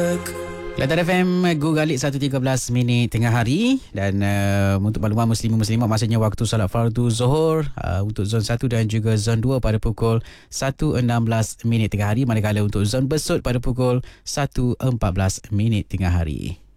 Kelantan FM Google Alik 1.13 minit tengah hari. Dan untuk makluman Muslimat maksudnya waktu solat fardu Zuhur untuk zon 1 dan juga zon 2 pada pukul 1.16 minit tengah hari, manakala untuk zon besut pada pukul 1.14 minit tengah hari.